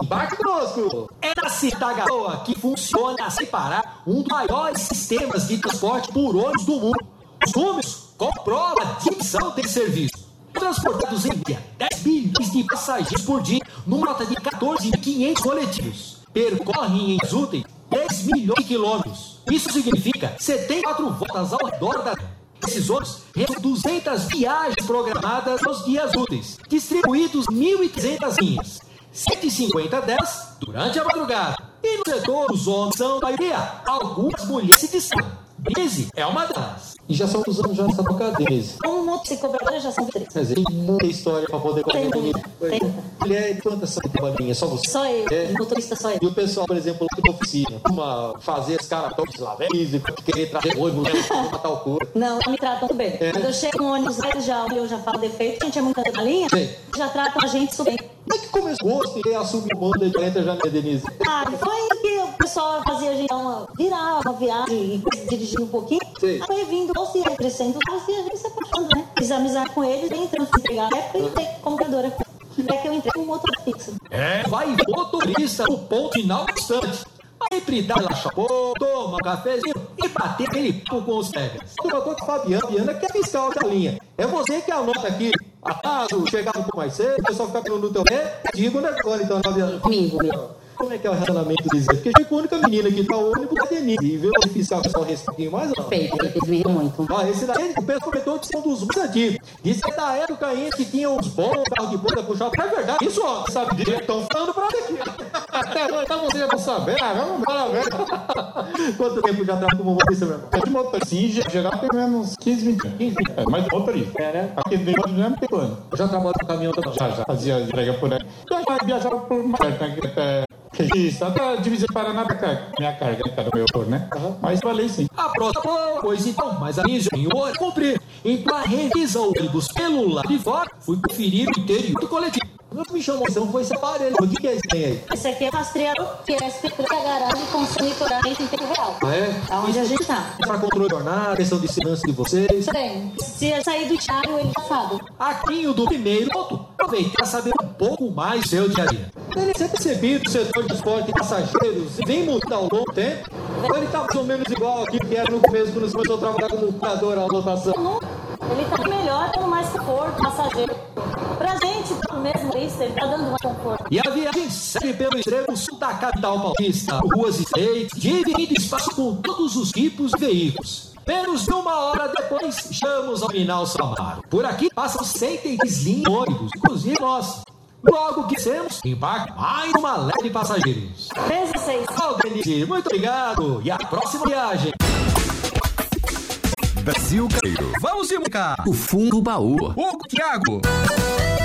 embarque conosco. É na cidade que funciona sem parar um dos maiores sistemas de transporte por ônibus do mundo. Os números comprovam a dimensão desse serviço. Transportados em média 10 bilhões de passageiros por dia, numa rota de 14.500 coletivos. Percorrem em úteis 10 milhões de quilômetros. Isso significa 74 voltas ao redor da Terra. Esses ônibus realizam 200 viagens programadas nos dias úteis, distribuídos em 1.300 linhas. 150 delas durante a madrugada. E no setor, os homens são a maioria. Algumas mulheres se destacam. Denise é uma delas. E já são usando já essa boca Denise. Um motociclista já são 3. Quer dizer, tem muita história para poder contar. Tem. Mulher, quantas são trabalhinhas? Só você? Só eu, motorista só eu. E o pessoal, por exemplo, lá da oficina, fazer os caras todos lá, querer trazer ônibus, matar tal cor. Não, me tratam muito bem. Quando eu chego no ônibus, eu já falo defeito, a gente é muito na linha, já tratam a gente super bem. Como é que começou o gosto e assumiu o mando de 40 já, né, Denise? Foi que o pessoal fazia a gente virar uma viagem e dirigir um pouquinho. Aí foi vindo, ou se crescendo, e a gente se apaixonando, né? Fiz amizade com eles, entrando sem pegar a época e entrei compradora. É que eu entrei com um motor fixo. Vai motorista no ponto final bastante. Sempre dá relaxa pouco, toma um cafezinho e bater aquele papo com os colegas. Uma coisa, Fabiana, que é fiscal da linha. É você que anota aqui. Atraso, chegar um pouco mais cedo, o pessoal fica no teu pé. Digo, né, então, Fabiana? Comigo. Como é que é o relacionamento deles? Porque eu fico a única menina que tá o ônibus da Denise. E vê o fiscal que só respeita mais ou não? Respeito, eles me riam muito. Esse daí, o pessoal comentou que são dos mais antigos. Disse que da época ainda que tinha uns bons carros de bunda puxar. É verdade, isso, ó, sabe disso? Estão falando pra aqui. Até agora, então você já não saber. Vamos embora, velho. Quanto tempo já trabalha como motorista, meu irmão? De motorista, sim, já pelo menos 15, 20 anos. Mas motorista. Né? Aqui dentro do mesmo tempo ano. Já trabalho com caminhão também. Já fazia entrega por aí. Viajava por mais perto, né? Até Regista, até divisão Paraná da minha carga, do meu autor, né? Mas falei sim. A próxima coisa então, mas a minha hora cumprir. Então a revisa o ônibus pelo lado de fora, fui conferir o interior do coletivo. O que me chamou a atenção foi esse aparelho. O que é esse aí? Esse aqui é rastreador, que é espectro da garagem com monitoramento em tempo real. É? Aonde a gente tá. Para controle de jornada, questão de segurança de vocês. Tem. Se sair do Thiago, ele já sabe. Aqui do primeiro ponto. Aproveite para saber um pouco mais do seu dia a dia. Ele sempre percebido o setor de transporte de passageiros vem mudando ao longo do tempo. Ou ele tá mais ou menos igual aqui que era no começo, quando você começou a trabalhar como operador à lotação? Ele tá melhor, dando mais conforto, passageiro. Pra gente, no mesmo isso, ele tá dando mais conforto. E a viagem segue pelo extremo sul da capital paulista, ruas estreitas, dividindo espaço com todos os tipos de veículos. Menos de uma hora depois, chegamos ao final Samaro. Por aqui passam 110 linhas de ônibus, inclusive nós. Logo que temos, embarca mais uma leve de passageiros. 16. Denise, muito obrigado e a próxima viagem. Brasil Careiro. Vamos embora. O fundo do baú. O Thiago.